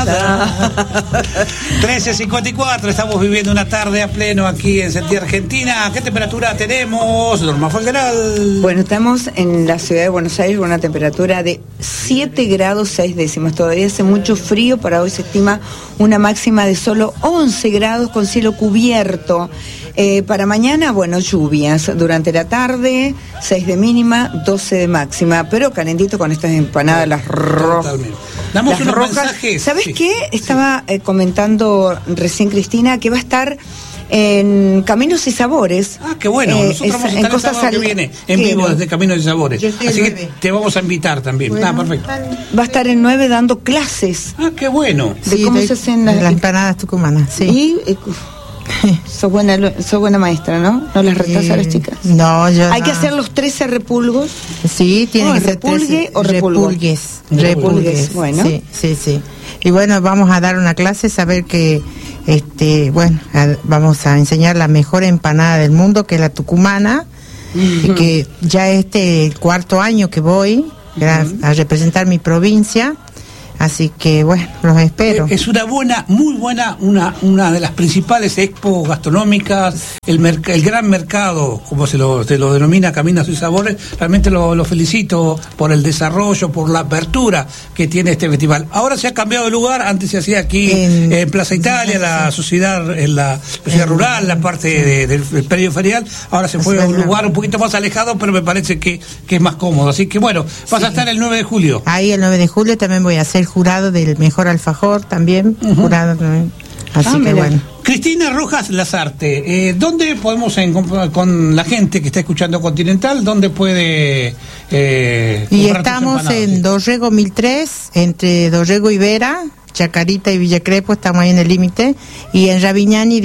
13:54, estamos viviendo una tarde a pleno aquí en Sentí Argentina. ¿Qué temperatura tenemos, Norma Falderal? Bueno, estamos en la ciudad de Buenos Aires con una temperatura de 7 grados 6 décimas. Todavía hace mucho frío, para hoy se estima una máxima de solo 11 grados con cielo cubierto. Para mañana, bueno, lluvias durante la tarde, 6 de mínima, 12 de máxima, pero calentito con estas empanadas, las rojas. Damos unos mensajes. ¿Sabes qué? Estaba comentando recién Cristina que va a estar en Caminos y Sabores. Ah, qué bueno. Nosotros vamos a estar el sábado que viene en vivo desde Caminos y Sabores. Así que te vamos a invitar también. Bueno, perfecto. Va a estar el 9 dando clases. Ah, qué bueno. De cómo se hacen las empanadas tucumanas. Sí. Y sos buena maestra, ¿no? ¿No las retás a las chicas? No, yo ¿Hay que hacer los 13 repulgos? Sí, tiene que ser repulgue o repulgues. Repulgues, bueno. Sí. Y bueno, vamos a dar una clase, saber que, vamos a enseñar la mejor empanada del mundo, que es la tucumana, y que ya el 4º año que voy a representar mi provincia. Así que, bueno, los espero. Es una muy buena, una de las principales expos gastronómicas, el gran mercado, como se lo denomina Caminos y Sabores. Realmente lo felicito por el desarrollo, por la apertura que tiene este festival. Ahora se ha cambiado de lugar, antes se hacía aquí en Plaza Italia, la sociedad, en la sociedad rural, la parte del predio ferial. Ahora se fue a un lugar un poquito más alejado, pero me parece que es más cómodo. Así que, bueno, vas a estar el 9 de julio. Ahí el 9 de julio también voy a hacer jurado del mejor alfajor también, jurado también. Así que bueno. Cristina Rojas Lazarte, ¿dónde podemos con la gente que está escuchando Continental, dónde puede y estamos en Dorrego 1003, entre Dorrego y Vera, Chacarita y Villa Crespo, estamos ahí en el límite, y en Raviñani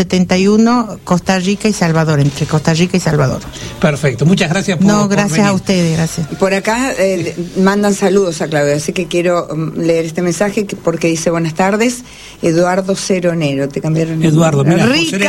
1871, Costa Rica y Salvador, entre Costa Rica y Salvador. Perfecto, muchas gracias por gracias a ustedes, gracias. Por acá mandan saludos a Claudia, así que quiero leer este mensaje porque dice: buenas tardes, Eduardo Ceronero. Te cambiaron el Eduardo, mira,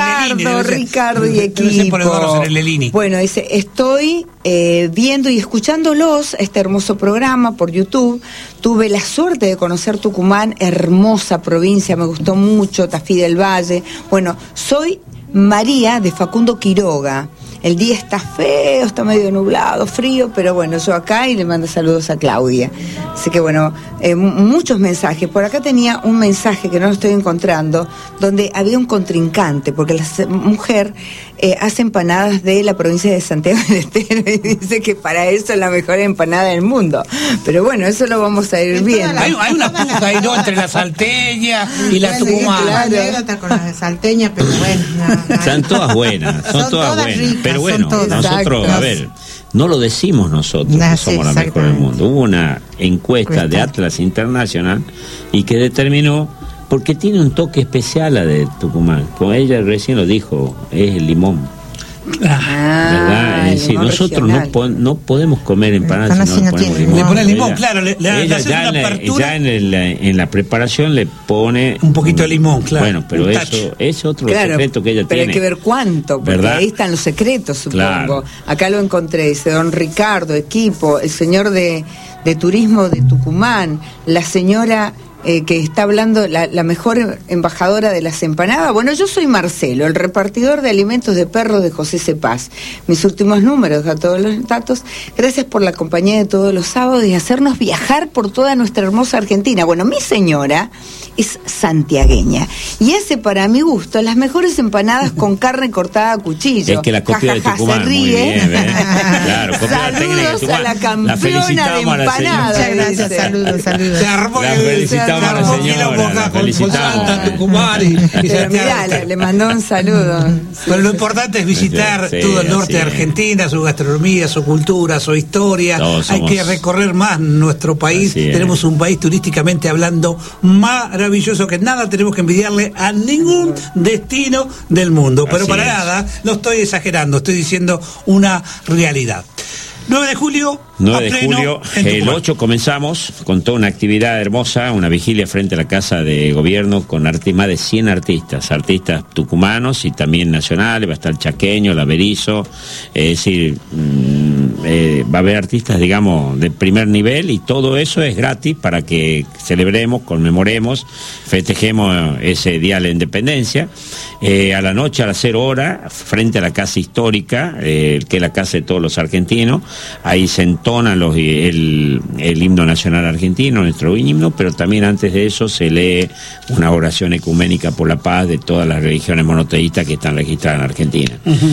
Ricardo y equipo. Por Eduardo Cerelelini. Bueno, dice: estoy viendo y escuchándolos, este hermoso programa por YouTube. Tuve la suerte de conocer Tucumán, hermosa provincia, me gustó mucho, Tafí del Valle. Bueno, soy María de Facundo Quiroga. El día está feo, está medio nublado, frío, pero bueno, yo acá, y le mando saludos a Claudia. Así que bueno, muchos mensajes. Por acá tenía un mensaje que no lo estoy encontrando, donde había un contrincante, porque la mujer hace empanadas de la provincia de Santiago del Estero y dice que para eso es la mejor empanada del mundo. Pero bueno, eso lo vamos a ir viendo. Hay una puja ahí, ¿no?, entre la salteña y la tucumana. Claro, con la salteña, pero bueno. Son todas buenas, son todas buenas. Ricas, pero bueno, nosotros, exacto. a ver, no lo decimos nosotros que somos la mejor del mundo. Hubo una encuesta de Atlas International y que determinó, porque tiene un toque especial la de Tucumán, como ella recién lo dijo, es el limón. ¿Verdad? Es decir, nosotros no podemos comer empanadas si no ponemos limón. Le pone limón, claro, ella ya en la preparación le pone un poquito de limón, claro. Bueno, pero eso es otro secreto que ella pero tiene. Pero hay que ver cuánto, porque ¿verdad? Ahí están los secretos, supongo. Claro. Acá lo encontré, dice don Ricardo, equipo, el señor de turismo de Tucumán, la señora que está hablando, la mejor embajadora de las empanadas. Bueno, yo soy Marcelo, el repartidor de alimentos de perros de José Cepaz. Mis últimos números, a todos los datos. Gracias por la compañía de todos los sábados y hacernos viajar por toda nuestra hermosa Argentina. Bueno, mi señora es santiagueña y hace, para mi gusto, las mejores empanadas con carne cortada a cuchillo. Es que la copia de Tucumán, se ríe. Muy bien, claro, saludos a la campeona de empanadas. Muchas gracias, saludos. La felicitamos a la señora, Pero mirá, le mandó un saludo. Pero lo importante es visitar todo el norte de Argentina, su gastronomía, su cultura, su historia. Hay que recorrer más nuestro país. Tenemos un país turísticamente hablando maravilloso, que nada tenemos que envidiarle a ningún destino del mundo. Pero para nada, no estoy exagerando, estoy diciendo una realidad. 9 de julio, el 8 comenzamos con toda una actividad hermosa, una vigilia frente a la Casa de Gobierno con más de 100 artistas tucumanos y también nacionales. Va a estar el chaqueño, el averizo, es decir, va a haber artistas, digamos, de primer nivel, y todo eso es gratis para que celebremos, conmemoremos, festejemos ese Día de la Independencia. A la noche, a las 0 horas, frente a la Casa Histórica, que es la casa de todos los argentinos, ahí se entona el himno nacional argentino, nuestro himno, pero también antes de eso se lee una oración ecuménica por la paz de todas las religiones monoteístas que están registradas en Argentina.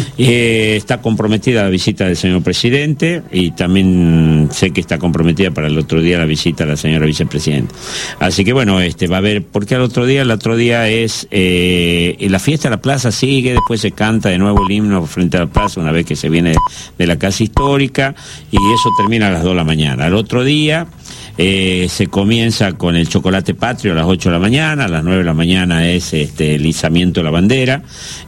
Está comprometida la visita del señor presidente, y también sé que está comprometida para el otro día la visita a la señora vicepresidenta. Así que bueno, va a haber, porque el otro día es la fiesta de la plaza sigue, después se canta de nuevo el himno frente a la plaza una vez que se viene de la Casa Histórica, y eso termina a las 2 de la mañana. Al otro día se comienza con el chocolate patrio a las 8 de la mañana, a las 9 de la mañana es el izamiento de la bandera,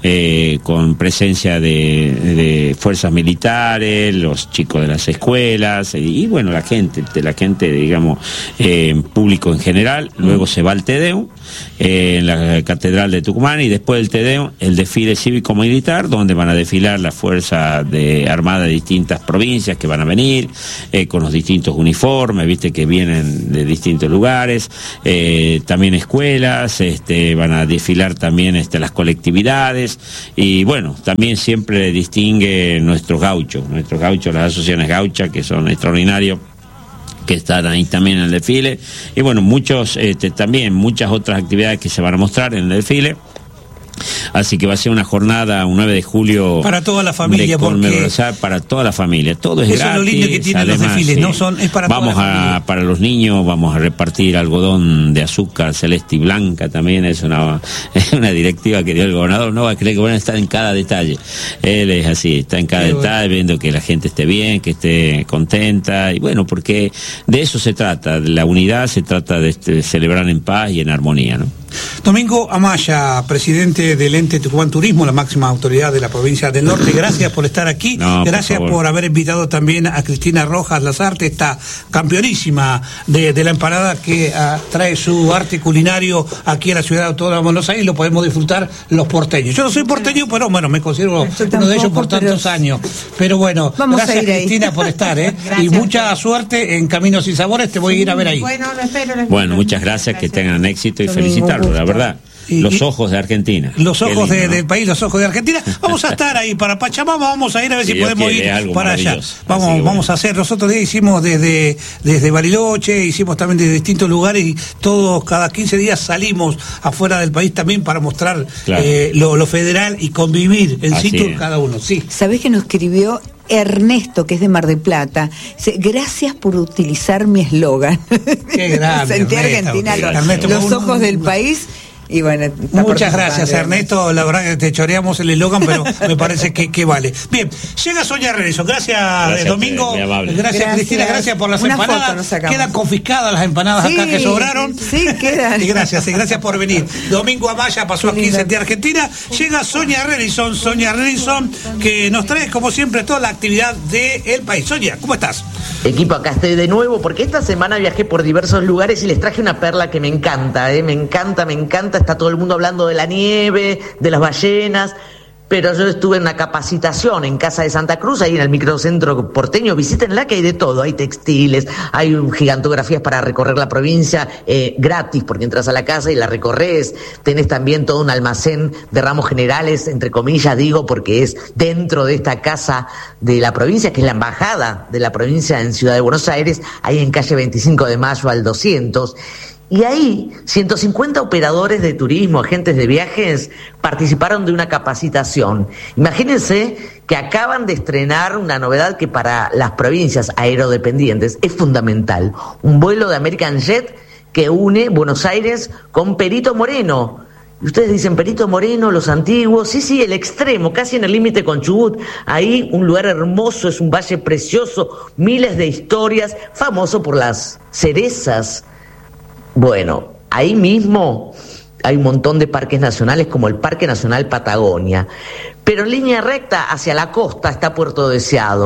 con presencia de fuerzas militares, los chicos de las escuelas, y bueno, la gente, digamos, público en general. Luego se va al Te Deum en la Catedral de Tucumán, y después del Te Deum el desfile cívico-militar, donde van a desfilar las fuerzas armadas de distintas provincias que van a venir, con los distintos uniformes, viste, que vienen de distintos lugares, también escuelas, van a desfilar también las colectividades, y bueno, también siempre distingue nuestros gauchos, las asociaciones gauchas, que son extraordinarios, que están ahí también en el desfile, y bueno, también muchas otras actividades que se van a mostrar en el desfile. Así que va a ser una jornada, un 9 de julio para toda la familia, para toda la familia, todo es eso gratis. Es lo lindo que tienen los desfiles, ¿no? Es para toda la familia. Para los niños vamos a repartir algodón de azúcar celeste y blanca, también es una directiva que dio el gobernador. No va a creer que van a estar en cada detalle, él es así, está en cada detalle, viendo que la gente esté bien, que esté contenta, y bueno, porque de eso se trata, de la unidad, se trata de celebrar en paz y en armonía, ¿no? Domingo Amaya, presidente del ente Tucumán Turismo, la máxima autoridad de la provincia del Norte, gracias por estar aquí, gracias por haber invitado también a Cristina Rojas Lazarte, esta campeonísima de la empanada, que trae su arte culinario aquí a la ciudad autónoma de Buenos Aires, y lo podemos disfrutar los porteños. Yo no soy porteño, pero bueno, me considero uno de ellos por tantos años. Pero bueno, gracias Cristina por estar, y mucha suerte en Caminos y Sabores, te voy a ir a ver ahí. Bueno, lo espero. Bueno, muchas gracias, que tengan éxito y felicitarlos. La verdad, los ojos de Argentina. Los ojos del país, los ojos de Argentina. Vamos a estar ahí para Pachamama, vamos a ir a ver si podemos ir para allá. Vamos a hacer, nosotros hicimos desde Bariloche, hicimos también de distintos lugares, y todos cada 15 días salimos afuera del país también para mostrar lo federal y convivir en situ en cada uno. Sí. ¿Sabés que nos escribió Ernesto, que es de Mar del Plata? Gracias por utilizar mi eslogan. Qué grande. Sentí Argentina, los ojos del país. Y bueno, muchas gracias, Ernesto. La verdad que te choreamos el eslogan, pero me parece que vale. Bien, llega Sonia Renison. Gracias Domingo. Gracias Cristina, gracias por las empanadas. Quedan confiscadas las empanadas acá que sobraron. Sí, quedan. Y gracias por venir. Domingo Amaya pasó aquí en Argentina. Llega Sonia Renison, que nos trae, como siempre, toda la actividad del país. Sonia, ¿cómo estás? Equipo, acá estoy de nuevo, porque esta semana viajé por diversos lugares y les traje una perla que me encanta, me encanta. Está todo el mundo hablando de la nieve, de las ballenas, pero yo estuve en una capacitación en Casa de Santa Cruz, ahí en el microcentro porteño. Visítenla, que hay de todo, hay textiles, hay gigantografías para recorrer la provincia gratis, porque entras a la casa y la recorres. Tenés también todo un almacén de ramos generales, entre comillas digo, porque es dentro de esta casa de la provincia, que es la embajada de la provincia en Ciudad de Buenos Aires, ahí en calle 25 de Mayo al 200. Y ahí 150 operadores de turismo, agentes de viajes, participaron de una capacitación. Imagínense que acaban de estrenar una novedad que para las provincias aerodependientes es fundamental. Un vuelo de American Jet que une Buenos Aires con Perito Moreno. Y ustedes dicen, Perito Moreno, los antiguos. Sí, el extremo, casi en el límite con Chubut. Ahí un lugar hermoso, es un valle precioso, miles de historias, famoso por las cerezas. Bueno, ahí mismo hay un montón de parques nacionales, como el Parque Nacional Patagonia, pero en línea recta hacia la costa está Puerto Deseado,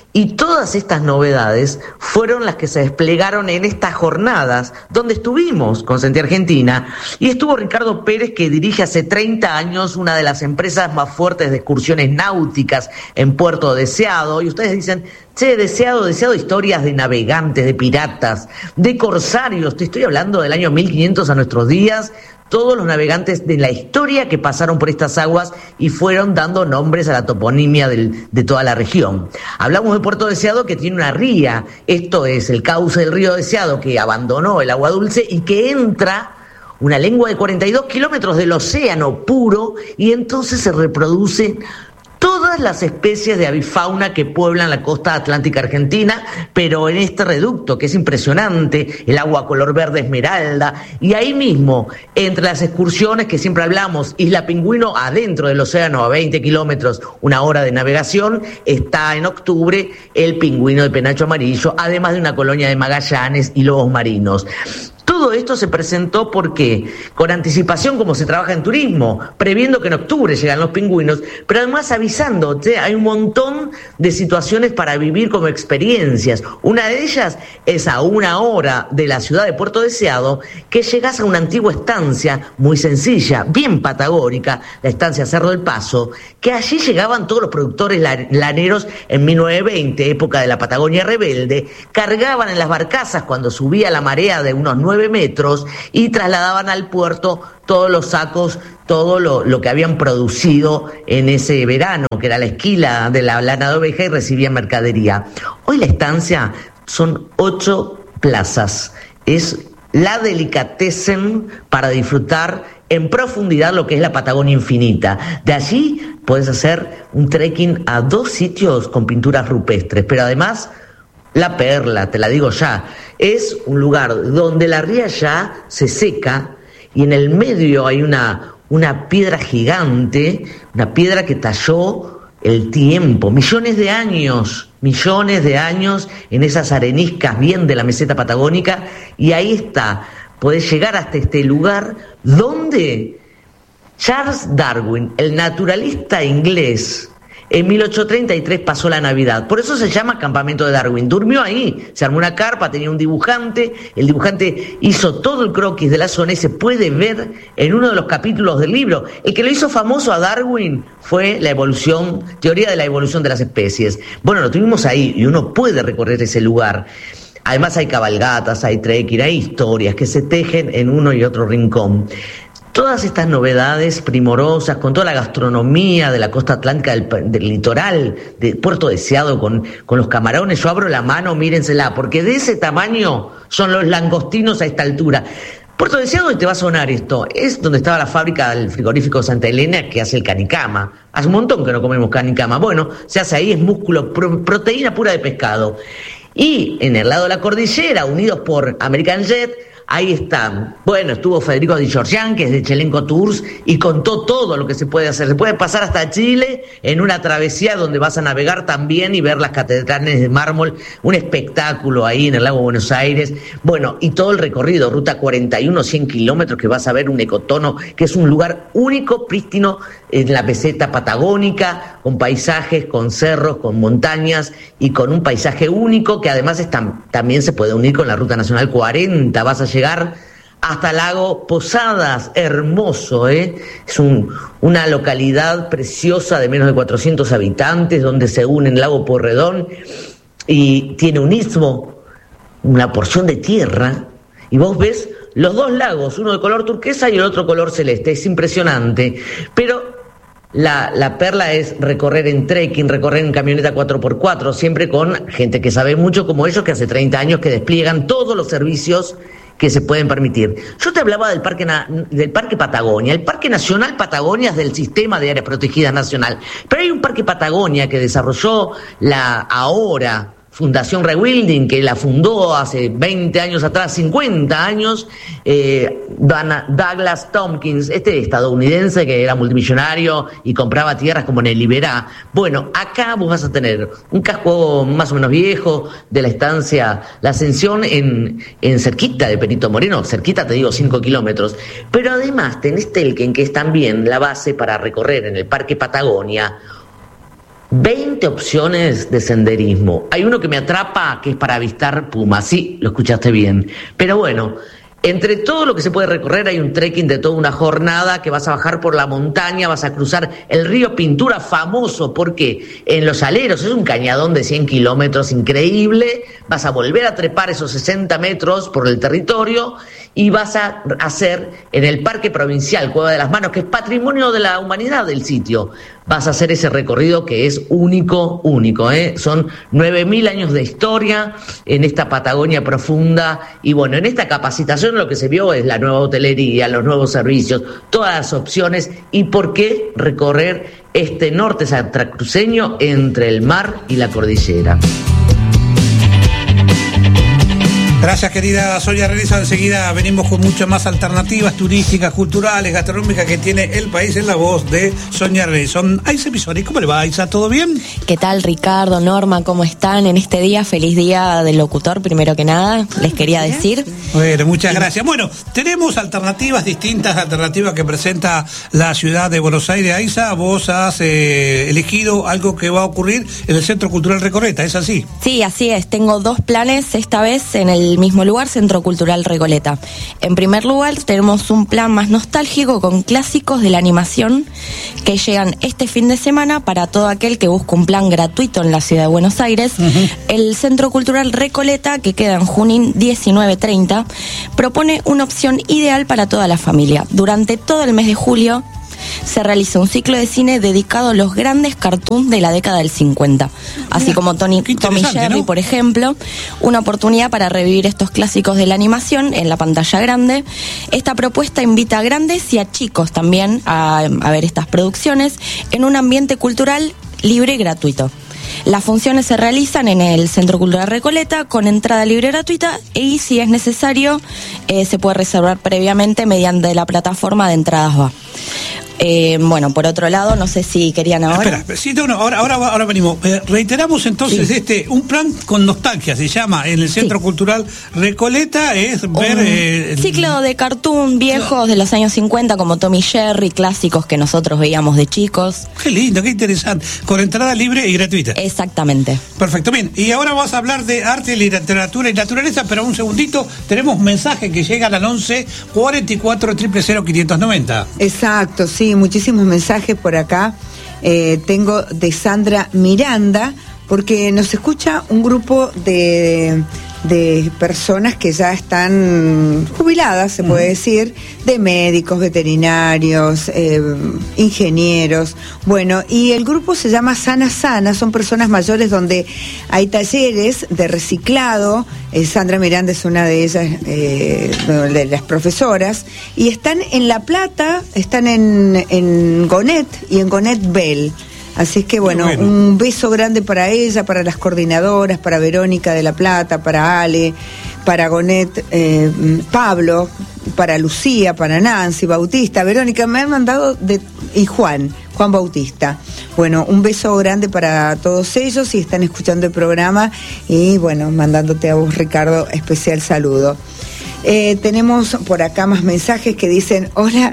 Y todas estas novedades fueron las que se desplegaron en estas jornadas, donde estuvimos con Sentir Argentina, y estuvo Ricardo Pérez, que dirige hace 30 años una de las empresas más fuertes de excursiones náuticas en Puerto Deseado, y ustedes dicen, che, Deseado, historias de navegantes, de piratas, de corsarios, te estoy hablando del año 1500 a nuestros días, todos los navegantes de la historia que pasaron por estas aguas y fueron dando nombres a la toponimia de toda la región. Hablamos de Puerto Deseado, que tiene una ría, esto es el cauce del río Deseado, que abandonó el agua dulce y que entra una lengua de 42 kilómetros del océano puro, y entonces se reproduce todas las especies de avifauna que pueblan la costa atlántica argentina, pero en este reducto que es impresionante, el agua color verde esmeralda, y ahí mismo, entre las excursiones que siempre hablamos, Isla Pingüino, adentro del océano a 20 kilómetros, 1 hora de navegación, está en octubre el pingüino de penacho amarillo, además de una colonia de magallanes y lobos marinos. Todo esto se presentó porque, con anticipación, como se trabaja en turismo, previendo que en octubre llegan los pingüinos, pero además avisando, hay un montón de situaciones para vivir como experiencias. Una de ellas es a 1 hora de la ciudad de Puerto Deseado, que llegás a una antigua estancia muy sencilla, bien patagónica, la estancia Cerro del Paso, que allí llegaban todos los productores laneros en 1920, época de la Patagonia rebelde, cargaban en las barcazas cuando subía la marea de unos 9 metros y trasladaban al puerto todos los sacos, todo lo que habían producido en ese verano, que era la esquila de la lana de oveja, y recibían mercadería. Hoy la estancia son 8 plazas. Es la delicatessen para disfrutar en profundidad lo que es la Patagonia infinita. De allí puedes hacer un trekking a 2 sitios con pinturas rupestres, pero además La Perla, te la digo ya, es un lugar donde la ría ya se seca y en el medio hay una piedra gigante, una piedra que talló el tiempo, millones de años en esas areniscas bien de la meseta patagónica, y ahí está, podés llegar hasta este lugar donde Charles Darwin, el naturalista inglés, en 1833 pasó la Navidad. Por eso se llama Campamento de Darwin. Durmió ahí, se armó una carpa, tenía un dibujante, el dibujante hizo todo el croquis de la zona y se puede ver en uno de los capítulos del libro. El que lo hizo famoso a Darwin fue la evolución, teoría de la evolución de las especies. Bueno, lo tuvimos ahí y uno puede recorrer ese lugar. Además hay cabalgatas, hay trekking, hay historias que se tejen en uno y otro rincón. Todas estas novedades primorosas, con toda la gastronomía de la costa atlántica del litoral, de Puerto Deseado, con los camarones, yo abro la mano, mírensela, porque de ese tamaño son los langostinos a esta altura. Puerto Deseado, y te va a sonar esto, es donde estaba la fábrica del frigorífico Santa Elena que hace el canicama. Hace un montón que no comemos canicama. Bueno, se hace ahí, es músculo, proteína pura de pescado. Y en el lado de la cordillera, unidos por American Jet, ahí están. Bueno, estuvo Federico Di Giorgian, que es de Chelenco Tours, y contó todo lo que se puede hacer. Se puede pasar hasta Chile en una travesía donde vas a navegar también y ver las catedrales de mármol, un espectáculo ahí en el lago Buenos Aires. Bueno, y todo el recorrido, ruta 41, 100 kilómetros, que vas a ver un ecotono, que es un lugar único, prístino, en la meseta patagónica, con paisajes, con cerros, con montañas y con un paisaje único que además también se puede unir con la Ruta Nacional 40. Vas a llegar hasta Lago Posadas, hermoso, Es una localidad preciosa de menos de 400 habitantes, donde se une el lago Porredón y tiene un istmo, una porción de tierra, y vos ves los 2 lagos, uno de color turquesa y el otro color celeste. Es impresionante, pero la perla es recorrer en trekking, recorrer en camioneta 4x4, siempre con gente que sabe mucho, como ellos, que hace 30 años que despliegan todos los servicios que se pueden permitir. Yo te hablaba del Parque Patagonia. El Parque Nacional Patagonia es del Sistema de Áreas Protegidas Nacional, pero hay un Parque Patagonia que desarrolló la ahora Fundación Rewilding, que la fundó hace 20 años atrás, 50 años, Douglas Tompkins, este estadounidense que era multimillonario y compraba tierras como en el Liberá. Bueno, acá vos vas a tener un casco más o menos viejo de la estancia La Ascensión en cerquita de Perito Moreno, cerquita te digo 5 kilómetros, pero además tenés Telquén, que es también la base para recorrer en el Parque Patagonia 20 opciones de senderismo. Hay uno que me atrapa, que es para avistar pumas. Sí, lo escuchaste bien. Pero bueno, entre todo lo que se puede recorrer hay un trekking de toda una jornada que vas a bajar por la montaña, vas a cruzar el río Pintura, famoso porque en Los Aleros es un cañadón de 100 kilómetros increíble, vas a volver a trepar esos 60 metros por el territorio y vas a hacer en el Parque Provincial Cueva de las Manos, que es patrimonio de la humanidad del sitio, vas a hacer ese recorrido que es único, son 9.000 años de historia en esta Patagonia profunda y bueno, en esta capacitación lo que se vio es la nueva hotelería, los nuevos servicios, todas las opciones y por qué recorrer este norte santacruceño entre el mar y la cordillera. Gracias, querida Sonia Reynoso. Enseguida venimos con muchas más alternativas turísticas, culturales, gastronómicas que tiene el país en la voz de Sonia Reynoso. Aisa Pisori, ¿cómo le va, Aisa? ¿Todo bien? ¿Qué tal, Ricardo, Norma? ¿Cómo están en este día? Feliz día del locutor, primero que nada, les quería decir. Bueno, muchas gracias. Bueno, tenemos alternativas distintas, alternativas que presenta la ciudad de Buenos Aires. Aisa, vos has elegido algo que va a ocurrir en el Centro Cultural Recoleta, ¿es así? Sí, así es. Tengo dos planes, esta vez en el mismo lugar, Centro Cultural Recoleta. En primer lugar, tenemos un plan más nostálgico con clásicos de la animación que llegan este fin de semana para todo aquel que busca un plan gratuito en la ciudad de Buenos Aires. El Centro Cultural Recoleta, que queda en Junín 1930, propone una opción ideal para toda la familia. Durante todo el mes de julio se realiza un ciclo de cine dedicado a los grandes cartoons de la década del 50, así como Tom y Jerry, ¿no? Por ejemplo, una oportunidad para revivir estos clásicos de la animación en la pantalla grande. Esta propuesta invita a grandes y a chicos también a ver estas producciones en un ambiente cultural libre y gratuito. Las funciones se realizan en el Centro Cultural Recoleta con entrada libre y gratuita y si es necesario se puede reservar previamente mediante la plataforma de entradas VA. Bueno, por otro lado, no sé si querían ahora. Espera, sí, no, ahora venimos. Reiteramos entonces un plan con nostalgia, se llama en el Centro Cultural Recoleta, es ver... ciclo de cartoon viejos de los años 50 como Tom y Jerry, clásicos que nosotros veíamos de chicos. Qué lindo, qué interesante, con entrada libre y gratuita. Exactamente. Perfecto, bien, y ahora vamos a hablar de arte, literatura y naturaleza, pero un segundito, tenemos mensajes que llegan al 11 44 000 590. Exacto, sí. Muchísimos mensajes por acá. Tengo de Sandra Miranda, porque nos escucha un grupo de personas que ya están jubiladas, se puede decir, de médicos, veterinarios, ingenieros. Bueno, y el grupo se llama Sana Sana, son personas mayores donde hay talleres de reciclado. Sandra Miranda es una de ellas, de las profesoras, y están en La Plata, están en Gonet y en Gonet Bell. Así es que bueno, un beso grande para ella, para las coordinadoras, para Verónica de La Plata, para Ale, para Gonet, Pablo, para Lucía, para Nancy, Bautista, Verónica, me han mandado y Juan Bautista. Bueno, un beso grande para todos ellos y están escuchando el programa y bueno, mandándote a vos, Ricardo, especial saludo. Tenemos por acá más mensajes que dicen,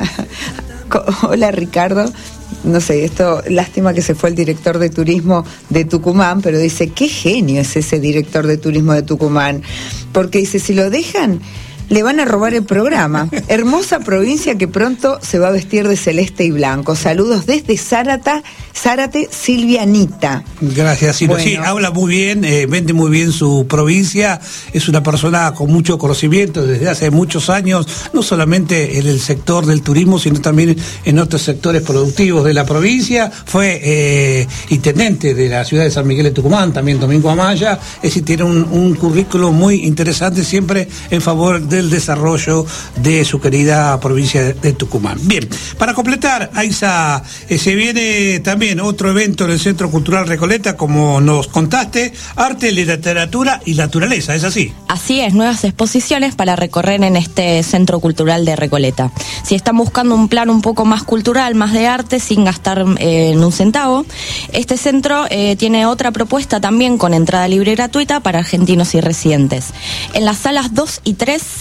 hola Ricardo. No sé, esto, lástima que se fue el director de turismo de Tucumán, pero dice, qué genio es ese director de turismo de Tucumán, porque dice, si lo dejan, le van a robar el programa. Hermosa provincia que pronto se va a vestir de celeste y blanco. Saludos desde Zárate, Silvia Anita. Gracias, Silvia. Bueno. Sí, habla muy bien, vende muy bien su provincia, es una persona con mucho conocimiento desde hace muchos años, no solamente en el sector del turismo, sino también en otros sectores productivos de la provincia. Fue intendente de la ciudad de San Miguel de Tucumán, también Domingo Amaya, es decir, tiene un currículo muy interesante, siempre en favor del desarrollo de su querida provincia de Tucumán. Bien, para completar, Aisa, se viene también otro evento en el Centro Cultural Recoleta, como nos contaste, arte, literatura y naturaleza, ¿es así? Así es, nuevas exposiciones para recorrer en este Centro Cultural de Recoleta. Si están buscando un plan un poco más cultural, más de arte, sin gastar en un centavo, este centro tiene otra propuesta también con entrada libre y gratuita para argentinos y residentes. En las salas 2 y 3 se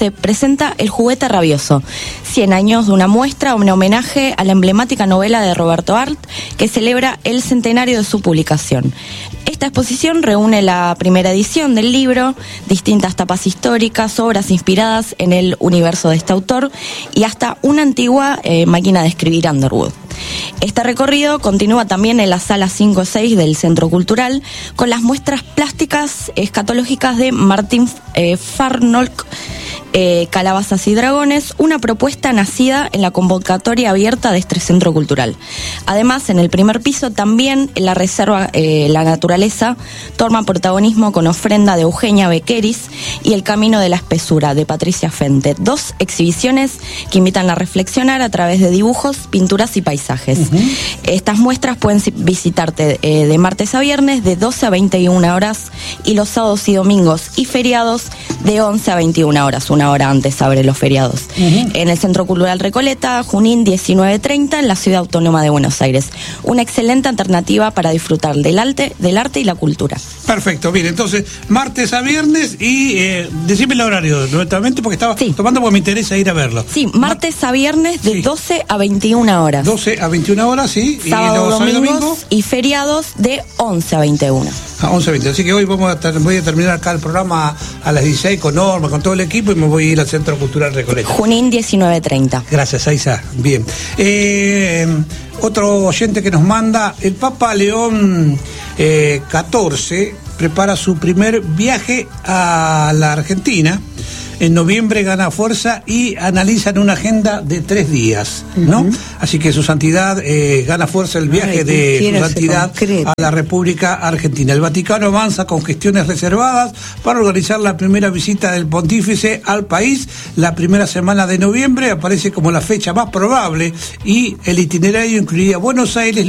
se presenta El juguete rabioso, 100 años de una muestra, un homenaje a la emblemática novela de Roberto Arlt, que celebra el centenario de su publicación. Esta exposición reúne la primera edición del libro, distintas tapas históricas, obras inspiradas en el universo de este autor y hasta una antigua máquina de escribir Underwood. Este recorrido continúa también en la sala 5-6 del Centro Cultural con las muestras plásticas escatológicas de Martin Farnolk, Calabazas y Dragones, una propuesta nacida en la convocatoria abierta de este Centro Cultural. Además, en el primer piso también la reserva La Naturaleza toma protagonismo con Ofrenda de Eugenia Bequeris y El Camino de la Espesura de Patricia Fente, 2 exhibiciones que invitan a reflexionar a través de dibujos, pinturas y paisajes. Estas muestras pueden visitarte de martes a viernes de 12 a 21 horas y los sábados y domingos y feriados de 11 a 21 horas, una hora antes abre los feriados. En el Centro Cultural Recoleta, Junín 1930, en la Ciudad Autónoma de Buenos Aires. Una excelente alternativa para disfrutar del arte y la cultura. Perfecto, bien, entonces, martes a viernes y decime el horario nuevamente porque estaba tomando porque me interesa ir a verlo. Sí, martes a viernes de 12 a 21 horas. 12 a 21 horas, sí. Sábado, domingos y feriados de 11 a 21. A 11 a 20. Así que hoy voy a terminar acá el programa a las 16 con Norma, con todo el equipo y me voy a ir al Centro Cultural Recoleta. Junín 1930. Gracias, Aiza. Bien. Otro oyente que nos manda, el Papa León XIV prepara su primer viaje a la Argentina. En noviembre gana fuerza y analizan una agenda de 3 días, ¿no? Así que su santidad gana fuerza el viaje de su santidad a la República Argentina. El Vaticano avanza con gestiones reservadas para organizar la primera visita del pontífice al país. La primera semana de noviembre aparece como la fecha más probable y el itinerario incluiría Buenos Aires,